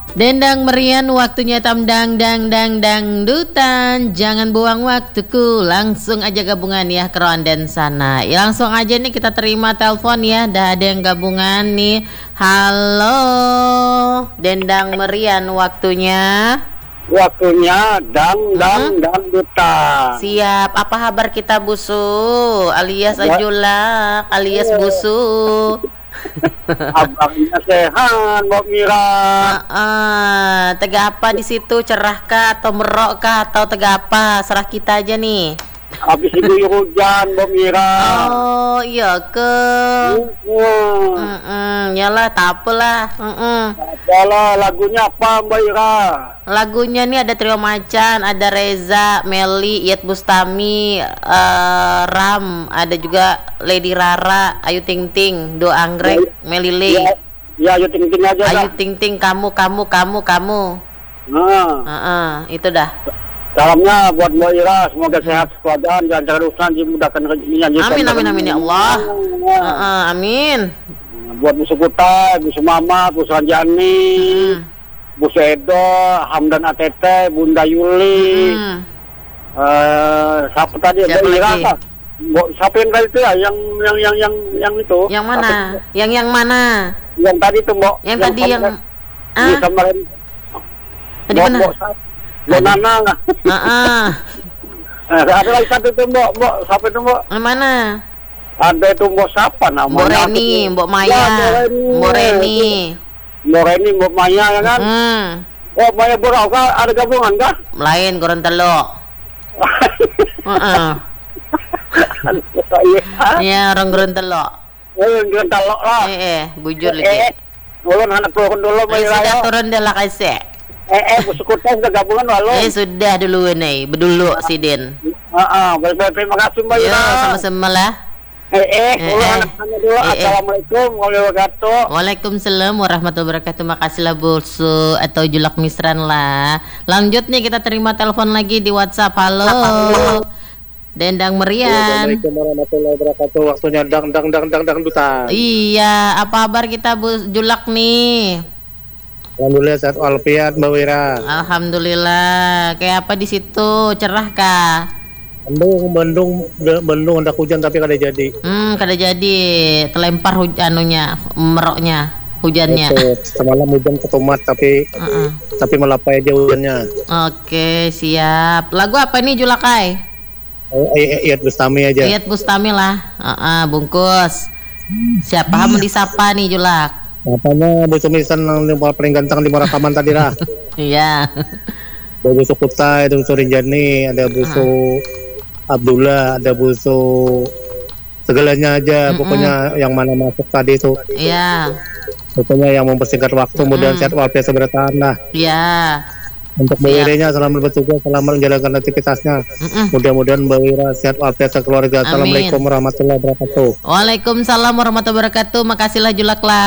Dendang merian waktunya tamdang dang dang dangdutan. Jangan buang waktuku, langsung aja gabungan ya ke Ronden sana. Ya, langsung aja nih kita terima telepon ya. Dah ada yang gabungan nih. Halo, Dendang merian waktunya. Waktunya dang dangdutan. Siap, apa kabar kita Busu? Alias Ajulak, alias Busu. Abangnya sehat, Mbak Mira. Tega apa di situ? Cerah kah atau merok kah atau tega apa? Serah kita aja nih. Habis diguyur hujan, Mbak Mira. Oh iya ke. Yalah, tak apalah. Apalah, lagunya apa, Mbak Mira? Lagunya nih ada Trio Macan, ada Reza, Meli, Iyeth Bustami, Ram, ada juga Lady Rara, Ayu Ting Ting, Do Anggrek, Meli Lee. Ya, Ayu Ting Ting aja. Ayu Ting Ting, kamu. Nah, Itu dah. salamnya buat Mbak Ira, semoga sehat keadaan, lancar urusan, dimudahkan rezekinya. Amin ya Allah. Amin. Buat Busu Kutai, Busu Mama, Busu Anjani, Busu Edo, Hamdan ATT, Bunda Yuli. Siapa tadi? Siapa Mbak Ira, lagi? siapa yang tadi itu ya? Yang itu? Yang mana? Yang mana? Yang tadi tuh, Mbak. Yang tadi yang Di kemarin. Tadi mana? Mbak Nana. Ada lagi satu tuh, Mbak. Siapa itu, Mbak? Yang mana? Ada itu Mbak siapa namanya? Mbok Reni, Mbok Maya. Mbok Reni. Mbak Reni, Mbak Maya ya kan? Oh, Maya Burau kah? Ada gabungan kah? Lain Gorontalo. Iya, orang Gorontalo. Gorontalo lah. Bujur lagi. Ulun anak turun dulu, Mbak Ira. Sudah turun dah lah kasih. Busu Kutai sudah gabungan lalu. Sudah dulu nih, bedulu si Din. Baik-baik, terima kasih Mbak Ira. Sama-sama lah. Ulun anak-anak dulu. Assalamualaikum warahmatullahi wabarakatuh. Waalaikumsalam warahmatullahi wabarakatuh. Makasih lah Busu atau Julak Misran lah. Lanjut nih kita terima telepon lagi di WhatsApp. Halo. Dendang merian. Assalamualaikum warahmatullahi wabarakatuh. Waktunya dangdutan. Iya, apa kabar kita Bu Julak nih? Alhamdulillah sehat walafiat Mbak Wira. Alhamdulillah. Kayak apa di situ? Cerah kah? Bandung hendak hujan tapi kada jadi. Kada jadi. Terlempar meroknya, hujannya. Semalam hujan ketumat tapi melapai dia hujannya. Oke, siap. Lagu apa nih Julakai? Iyeth Bustami aja. Iyeth Bustami lah. Bungkus. Siapa kamu disapa nih Julak? Apanya Busu Misan yang paling ganteng di rekaman tadi lah. Iya. Ada Busu Kutai, ada Busu Rinjani, ada Busu Abdullah, ada Busu segalanya aja. Pokoknya yang mana masuk tadi itu. Iya. Pokoknya yang mempersingkat waktu, kemudian sehat walafiat bertahan lah. Iya. Untuk Mbak Wiranya selamat bertugas, selamat menjalankan aktivitasnya. Mudah-mudahan Mbak Wira sehat walafiat keluarga. Assalamualaikum warahmatullahi wabarakatuh. Waalaikumsalam warahmatullahi wabarakatuh. Makasihlah Julak lah.